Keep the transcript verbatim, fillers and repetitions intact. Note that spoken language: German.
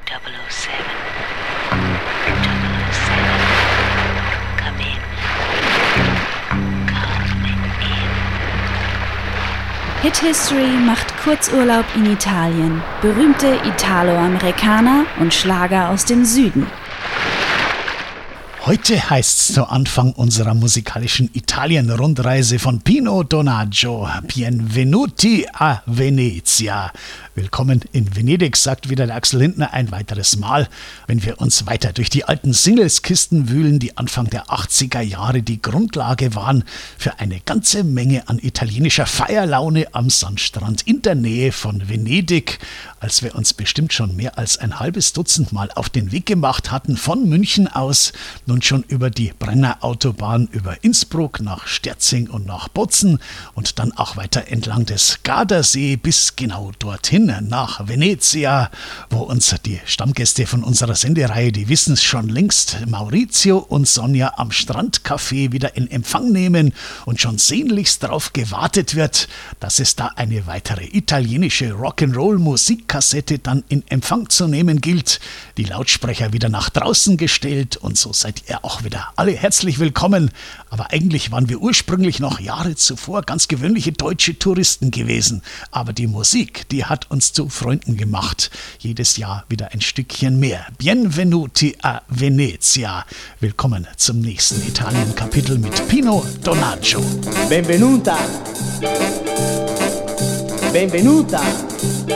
double oh seven. double oh seven. Come in. Come in. Hit History macht Kurzurlaub in Italien. Berühmte Italo-Amerikaner und Schlager aus dem Süden. Heute heißt's zu Anfang unserer musikalischen Italien-Rundreise von Pino Donaggio. Benvenuti a Venezia. Willkommen in Venedig, sagt wieder der Axel Lindner ein weiteres Mal, wenn wir uns weiter durch die alten Singles-Kisten wühlen, die Anfang der achtziger Jahre die Grundlage waren für eine ganze Menge an italienischer Feierlaune am Sandstrand in der Nähe von Venedig, als wir uns bestimmt schon mehr als ein halbes Dutzend Mal auf den Weg gemacht hatten von München aus, nun schon über die Brenner Autobahn über Innsbruck nach Sterzing und nach Bozen und dann auch weiter entlang des Gardasee bis genau dorthin nach Venezia, wo uns die Stammgäste von unserer Sendereihe, die wissen es schon längst, Maurizio und Sonja am Strandcafé wieder in Empfang nehmen und schon sehnlichst darauf gewartet wird, dass es da eine weitere italienische Rock'n'Roll-Musikkassette dann in Empfang zu nehmen gilt. Die Lautsprecher wieder nach draußen gestellt und so seid ihr auch wieder alle herzlich willkommen. Aber eigentlich waren wir ursprünglich noch Jahre zuvor ganz gewöhnliche deutsche Touristen gewesen. Aber die Musik, die hat uns zu Freunden gemacht. Jedes Jahr wieder ein Stückchen mehr. Benvenuti a Venezia. Willkommen zum nächsten Italien-Kapitel mit Pino Donaggio. Benvenuta. Benvenuta.